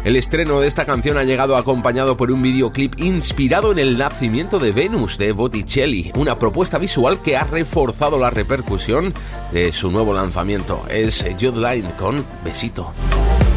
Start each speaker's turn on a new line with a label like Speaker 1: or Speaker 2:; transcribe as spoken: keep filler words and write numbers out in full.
Speaker 1: El estreno de esta canción ha llegado acompañado por un videoclip inspirado en el nacimiento de Venus de Botticelli, una propuesta visual que ha reforzado la repercusión de su nuevo lanzamiento. Es Jude Line con Besito.